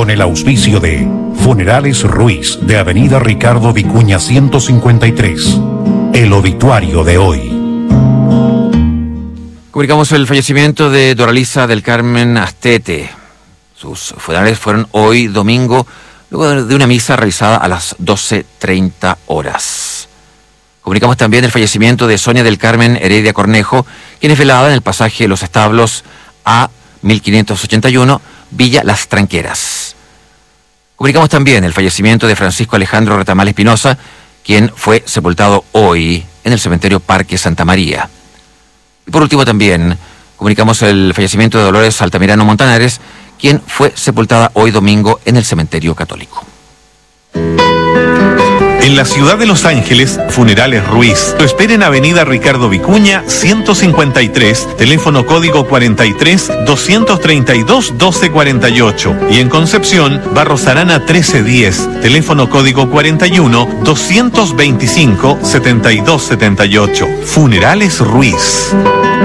con el auspicio de Funerales Ruiz de Avenida Ricardo Vicuña 153. El obituario de hoy. Comunicamos el fallecimiento de Doralisa del Carmen Astete. Sus funerales fueron hoy domingo, luego de una misa realizada a las 12:30 horas. Comunicamos también el fallecimiento de Sonia del Carmen Heredia Cornejo, quien es velada en el pasaje Los Establos A 1581, Villa Las Tranqueras. Comunicamos también el fallecimiento de Francisco Alejandro Retamal Espinosa, quien fue sepultado hoy en el cementerio Parque Santa María. Y por último también comunicamos el fallecimiento de Dolores Altamirano Montanares, quien fue sepultada hoy domingo en el cementerio católico. En la ciudad de Los Ángeles, Funerales Ruiz. Lo espera en Avenida Ricardo Vicuña, 153, teléfono código 43-232-1248. Y en Concepción, Barros Arana 1310, teléfono código 41-225-7278. Funerales Ruiz.